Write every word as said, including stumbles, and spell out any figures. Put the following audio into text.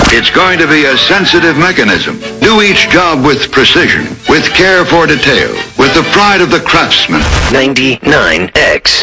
It's going to be a sensitive mechanism. Do each job with precision, with care for detail, with the pride of the craftsman. ninety-nine X.